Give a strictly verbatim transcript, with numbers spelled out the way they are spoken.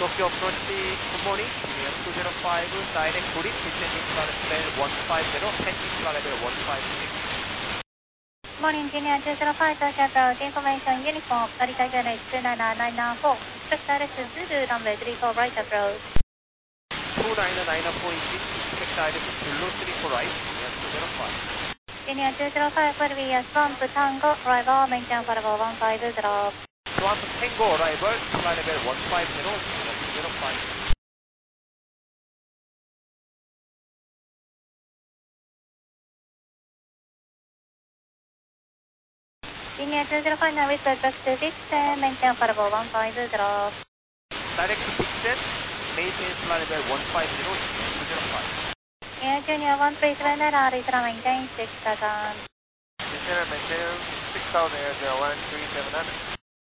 Tokyo approach, good morning. Union two zero five, direct Korea, descending flight level one five zero, pending flight level one five six. Morning, Union two zero five, Tokyo approach, information uniform, Narita J two nine nine nine four, expect direct Zulu, runway three four right approach. two nine nine four engine, expect direct Zulu three four right, Union two zero five. Union two zero five will be a swamp tango, arrival, maintain for level one five zero. Swamp Tango arrival, flight level one five zero, Union two zero five. Union two zero five, now whisper back to Dixon, maintain for level one five zero. Direct Dixon, maintain flight level one five zero, Union two zero five. Air Junior one three seven, Raleigh, maintain six thousand. Maintain, maintain six thousand, Air one three seven hundred.